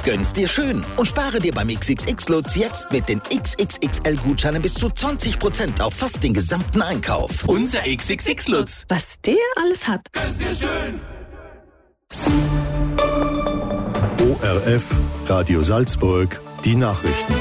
Gönn's dir schön und spare dir beim XXX-Lutz jetzt mit den XXXL-Gutscheinen bis zu 20% auf fast den gesamten Einkauf. Unser XXX-Lutz. Was der alles hat. Gönn's dir schön. ORF, Radio Salzburg, die Nachrichten.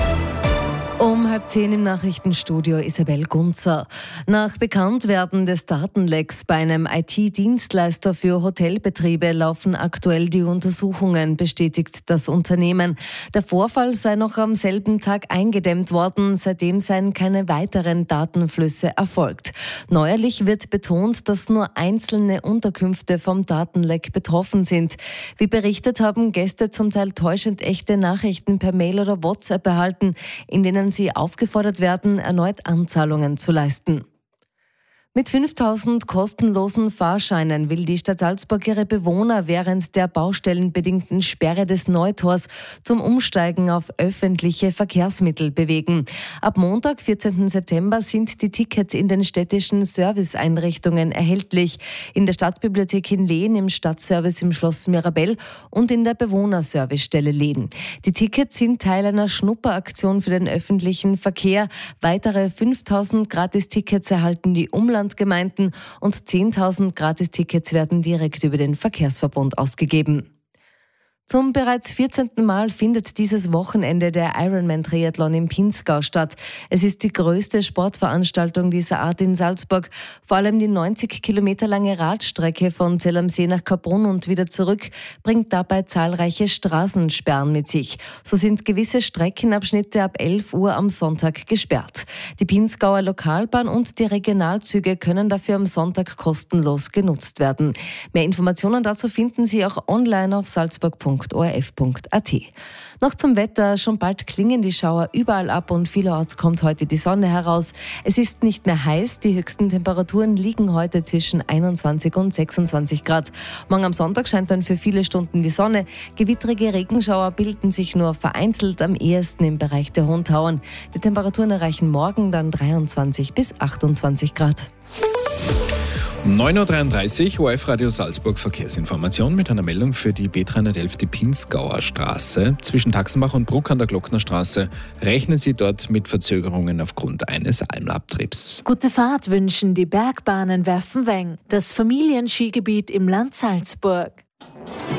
Um 9:30 im Nachrichtenstudio Isabel Gunzer. Nach Bekanntwerden des Datenlecks bei einem IT-Dienstleister für Hotelbetriebe laufen aktuell die Untersuchungen, bestätigt das Unternehmen. Der Vorfall sei noch am selben Tag eingedämmt worden, seitdem seien keine weiteren Datenflüsse erfolgt. Neuerlich wird betont, dass nur einzelne Unterkünfte vom Datenleck betroffen sind. Wie berichtet, haben Gäste zum Teil täuschend echte Nachrichten per Mail oder WhatsApp erhalten, in denen sie aufgefordert werden, erneut Anzahlungen zu leisten. Mit 5.000 kostenlosen Fahrscheinen will die Stadt Salzburg ihre Bewohner während der baustellenbedingten Sperre des Neutors zum Umsteigen auf öffentliche Verkehrsmittel bewegen. Ab Montag, 14. September, sind die Tickets in den städtischen Serviceeinrichtungen erhältlich. In der Stadtbibliothek in Lehn, im Stadtservice im Schloss Mirabell und in der Bewohnerservicestelle Lehn. Die Tickets sind Teil einer Schnupperaktion für den öffentlichen Verkehr. Weitere 5.000 Gratis-Tickets erhalten die Umlandgemeinden und 10.000 Gratistickets werden direkt über den Verkehrsverbund ausgegeben. Zum bereits 14. Mal findet dieses Wochenende der Ironman-Triathlon im Pinzgau statt. Es ist die größte Sportveranstaltung dieser Art in Salzburg. Vor allem die 90 Kilometer lange Radstrecke von Zell am See nach Kaprun und wieder zurück bringt dabei zahlreiche Straßensperren mit sich. So sind gewisse Streckenabschnitte ab 11 Uhr am Sonntag gesperrt. Die Pinzgauer Lokalbahn und die Regionalzüge können dafür am Sonntag kostenlos genutzt werden. Mehr Informationen dazu finden Sie auch online auf salzburg.orf.at. Noch zum Wetter. Schon bald klingen die Schauer überall ab und vielerorts kommt heute die Sonne heraus. Es ist nicht mehr heiß. Die höchsten Temperaturen liegen heute zwischen 21 und 26 Grad. Morgen am Sonntag scheint dann für viele Stunden die Sonne. Gewittrige Regenschauer bilden sich nur vereinzelt, am ehesten im Bereich der Hohen Tauern. Die Temperaturen erreichen morgen dann 23 bis 28 Grad. 9.33 Uhr, ORF Radio Salzburg Verkehrsinformation mit einer Meldung für die B311, die Pinzgauer Straße. Zwischen Taxenbach und Bruck an der Glocknerstraße rechnen Sie dort mit Verzögerungen aufgrund eines Almabtriebs. Gute Fahrt wünschen die Bergbahnen Werfenweng, das Familienskigebiet im Land Salzburg.